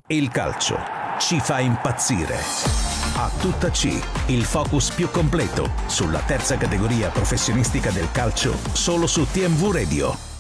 Il calcio ci fa impazzire. A tutta C, il focus più completo sulla terza categoria professionistica del calcio, solo su TMV Radio.